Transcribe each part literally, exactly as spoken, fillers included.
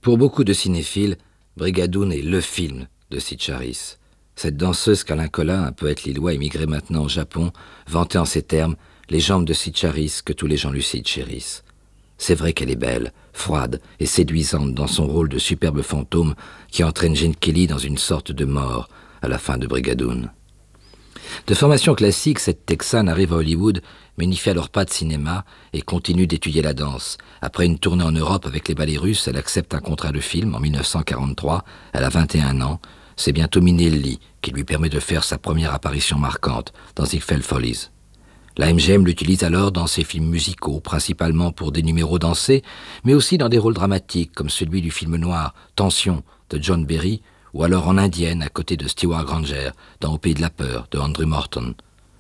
Pour beaucoup de cinéphiles, Brigadoon est le film de Cyd Charisse. Cette danseuse qu'Alain Collat, un poète lillois émigré maintenant au Japon, vantait en ces termes les jambes de Cyd Charisse que tous les gens lucides chérissent. C'est vrai qu'elle est belle, froide et séduisante dans son rôle de superbe fantôme qui entraîne Gene Kelly dans une sorte de mort à la fin de Brigadoon. De formation classique, cette Texane arrive à Hollywood, mais n'y fait alors pas de cinéma et continue d'étudier la danse. Après une tournée en Europe avec les ballets russes, elle accepte un contrat de film en mille neuf cent quarante-trois. Elle a vingt et un ans. C'est bientôt Minelli qui lui permet de faire sa première apparition marquante dans Ziegfeld Follies. La M G M l'utilise alors dans ses films musicaux, principalement pour des numéros dansés, mais aussi dans des rôles dramatiques comme celui du film noir Tension de John Barry, ou alors en indienne à côté de Stewart Granger dans Au pays de la peur de Andrew Morton.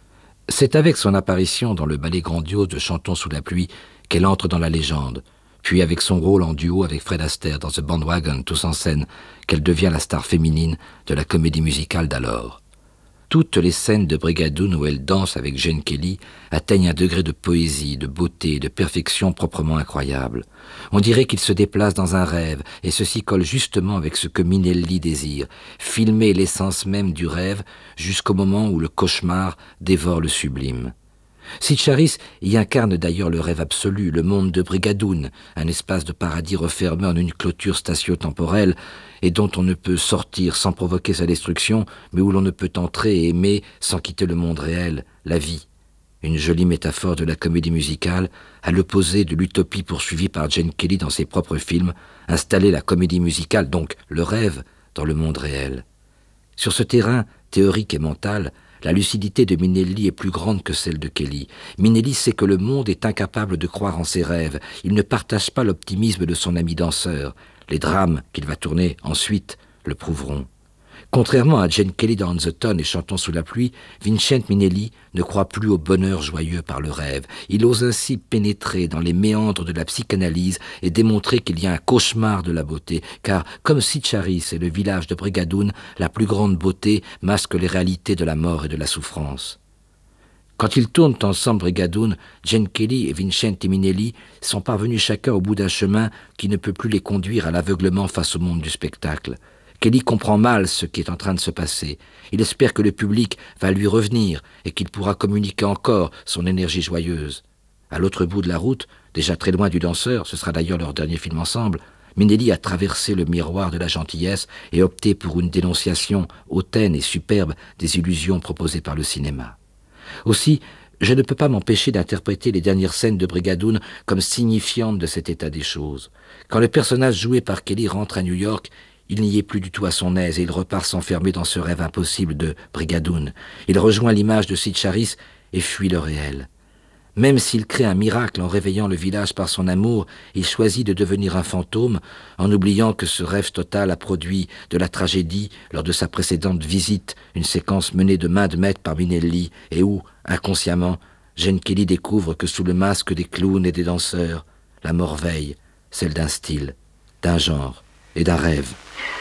C'est avec son apparition dans le ballet grandiose de Chantons sous la pluie qu'elle entre dans la légende, puis avec son rôle en duo avec Fred Astaire dans The Bandwagon Tous en scène qu'elle devient la star féminine de la comédie musicale d'alors. Toutes les scènes de Brigadoon où elle danse avec Gene Kelly atteignent un degré de poésie, de beauté, de perfection proprement incroyable. On dirait qu'il se déplace dans un rêve, et ceci colle justement avec ce que Minelli désire, filmer l'essence même du rêve jusqu'au moment où le cauchemar dévore le sublime. Cyd Charisse y incarne d'ailleurs le rêve absolu, le monde de Brigadoon, un espace de paradis refermé en une clôture spatio-temporelle et dont on ne peut sortir sans provoquer sa destruction, mais où l'on ne peut entrer et aimer sans quitter le monde réel, la vie. Une jolie métaphore de la comédie musicale, à l'opposé de l'utopie poursuivie par Gene Kelly dans ses propres films, installer la comédie musicale, donc le rêve, dans le monde réel. Sur ce terrain théorique et mental, la lucidité de Minelli est plus grande que celle de Kelly. Minelli sait que le monde est incapable de croire en ses rêves. Il ne partage pas l'optimisme de son ami danseur. Les drames qu'il va tourner ensuite le prouveront. Contrairement à Gene Kelly dans On the Ton et Chantons sous la pluie, Vincent Minelli ne croit plus au bonheur joyeux par le rêve. Il ose ainsi pénétrer dans les méandres de la psychanalyse et démontrer qu'il y a un cauchemar de la beauté, car, comme Cyd Charisse et le village de Brigadoon, la plus grande beauté masque les réalités de la mort et de la souffrance. Quand ils tournent ensemble Brigadoon, Gene Kelly et Vincent Minelli sont parvenus chacun au bout d'un chemin qui ne peut plus les conduire à l'aveuglement face au monde du spectacle. Kelly comprend mal ce qui est en train de se passer. Il espère que le public va lui revenir et qu'il pourra communiquer encore son énergie joyeuse. À l'autre bout de la route, déjà très loin du danseur, ce sera d'ailleurs leur dernier film ensemble, Minelli a traversé le miroir de la gentillesse et opté pour une dénonciation hautaine et superbe des illusions proposées par le cinéma. Aussi, je ne peux pas m'empêcher d'interpréter les dernières scènes de Brigadoon comme signifiantes de cet état des choses. Quand le personnage joué par Kelly rentre à New York, il n'y est plus du tout à son aise et il repart s'enfermer dans ce rêve impossible de Brigadoon. Il rejoint l'image de Cyd Charisse et fuit le réel. Même s'il crée un miracle en réveillant le village par son amour, il choisit de devenir un fantôme en oubliant que ce rêve total a produit de la tragédie lors de sa précédente visite, une séquence menée de main de maître par Minelli et où, inconsciemment, Gene Kelly découvre que sous le masque des clowns et des danseurs, la mort veille, celle d'un style, d'un genre et d'un rêve.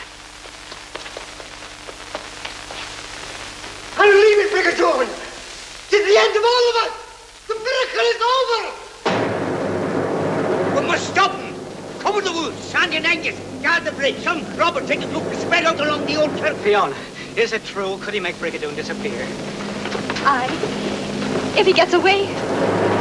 I'm leaving Brigadoon! It's the end of all of us! The miracle is over! We must stop him! Cover the woods, Sandy and Angus, guard the bridge. Some robber take a look spread out along the old turf. Fiona, is it true? Could he make Brigadoon disappear? Aye. If he gets away.